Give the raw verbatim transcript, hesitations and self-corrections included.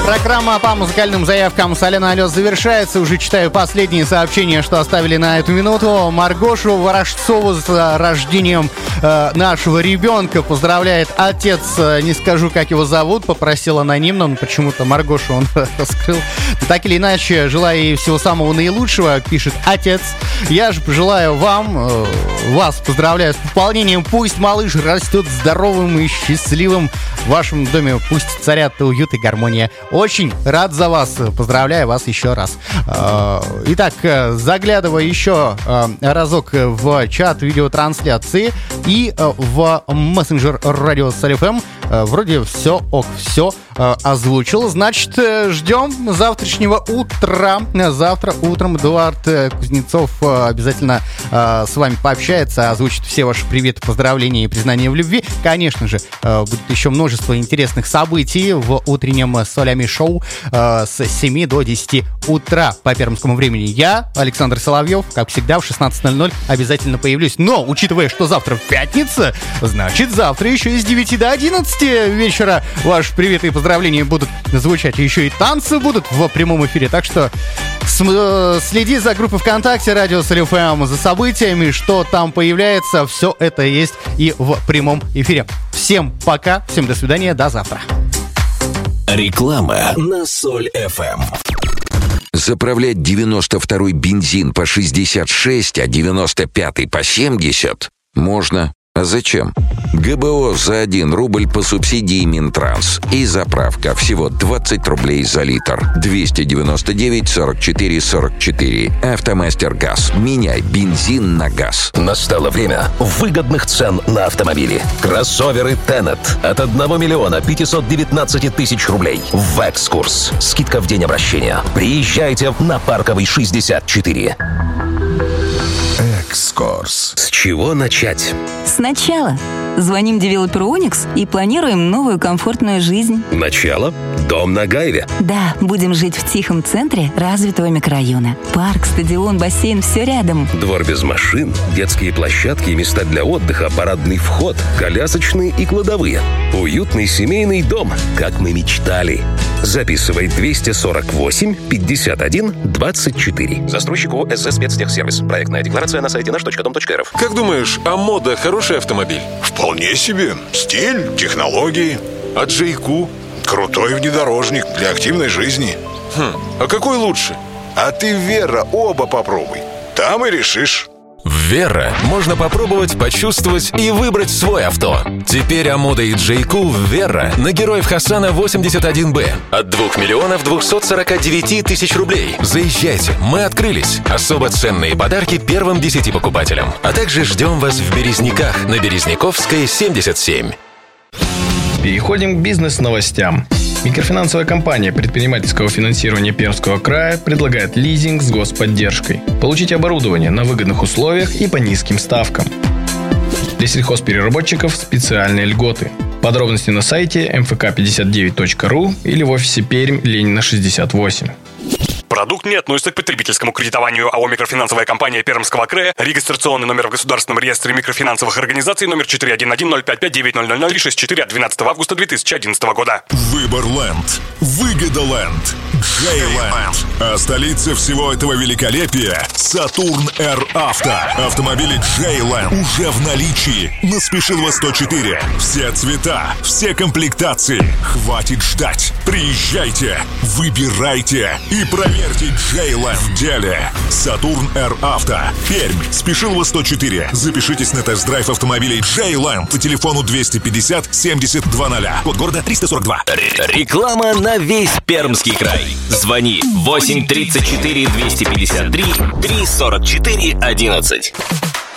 Программа по музыкальным заявкам Соляна Алёс завершается. Уже читаю последние сообщения, что оставили на эту минуту. Маргошу Ворожцову с рождением э, нашего ребенка поздравляет отец. Не скажу, как его зовут, попросил анонимно, но почему-то Маргошу он раскрыл. Но так или иначе, желаю ей всего самого наилучшего, пишет отец. Я же пожелаю вам, э, вас поздравляю с пополнением. Пусть малыш растет здоровым и счастливым. В вашем доме пусть царят уют и гармония. Очень рад за вас. Поздравляю вас еще раз. Итак, заглядывая еще разок в чат видеотрансляции и в мессенджер радио Саль-ФМ. Вроде все ок, все озвучил. Значит, ждем завтрашнего утра. Завтра утром Эдуард Кузнецов обязательно с вами пообщается, озвучит все ваши приветы, поздравления и признания в любви. Конечно же, будет еще множество интересных событий в утреннем Солями шоу с семи до десяти утра по пермскому времени. Я, Александр Соловьев, как всегда, в шестнадцать ноль ноль обязательно появлюсь. Но, учитывая, что завтра пятница, значит, завтра еще и с девяти до одиннадцати вечера ваши приветы и поздравления будут звучать. Еще и танцы будут в прямом эфире. Так что следи за группой ВКонтакте Радио Саль-ФМ, за событиями, что там появляется. Все это есть и в прямом эфире. Всем пока, всем до свидания, до завтра. Реклама на Соль-ФМ. Заправлять девяносто второй бензин по шестьдесят шесть, а девяносто пятый по семьдесят можно. А зачем? ГБО за один рубль по субсидии Минтранс. И заправка всего двадцать рублей за литр. двести девяносто девять сорок четыре сорок четыре. Автомастер Газ. Меняй бензин на газ. Настало время выгодных цен на автомобили. Кроссоверы Тенет от одного миллиона пятисот девятнадцати тысяч рублей. В экскурс. Скидка в день обращения. Приезжайте на Парковый шестьдесят четыре. Экскурс. С чего начать? Сначала звоним девелоперу Оникс и планируем новую комфортную жизнь. Начало? Дом на Гаеве. Да, будем жить в тихом центре развитого микрорайона. Парк, стадион, бассейн, все рядом. Двор без машин, детские площадки и места для отдыха, парадный вход, колясочные и кладовые. Уютный семейный дом, как мы мечтали. Записывай двести сорок восемь пятьдесят один двадцать четыре. Застройщик ООО «СЗ Спецтехсервис». Проектная декларация на сайте наш точка дом точка эр эф. Как думаешь, а мода хороший автомобиль? Вполне себе. Стиль, технологии. А Джейку? Крутой внедорожник для активной жизни. Хм, а какой лучше? А ты, Вера, оба попробуй. Там и решишь. В Верра можно попробовать, почувствовать и выбрать свой авто. Теперь Амода и Джейку в Верра на Героев Хасана восемьдесят один бэ от двух миллионов двухсот сорока девяти тысяч рублей. Заезжайте, мы открылись. Особо ценные подарки первым десяти покупателям. А также ждем вас в Березниках на Березниковской семьдесят семь. Переходим к бизнес-новостям. Микрофинансовая компания предпринимательского финансирования Пермского края предлагает лизинг с господдержкой. Получите оборудование на выгодных условиях и по низким ставкам. Для сельхозпереработчиков специальные льготы. Подробности на сайте эм эф ка пятьдесят девять точка ру или в офисе Пермь, Ленина шестьдесят восемь. Продукт не относится к потребительскому кредитованию. АО «Микрофинансовая компания Пермского края». Регистрационный номер в Государственном реестре микрофинансовых организаций номер четыре один один ноль пять пять девять ноль ноль ноль шесть четыре от двенадцатого августа две тысячи одиннадцатого года. Выборленд. Выгодоленд. Джейленд. А столица всего этого великолепия — Сатурн Р Авто. Автомобили Джейленд уже в наличии на Спешилова сто четыре. Все цвета, все комплектации. Хватит ждать. Приезжайте, выбирайте и проверьте Джейленд в деле. Сатурн Р Авто. Пермь. Спешилова сто четыре. Запишитесь на тест-драйв автомобилей Джейленд по телефону двести пятьдесят семьдесят два ноль. Код города триста сорок два. Реклама на весь Пермский край. Звони восемь тридцать четыре двести пятьдесят три три сорок четыре одиннадцать.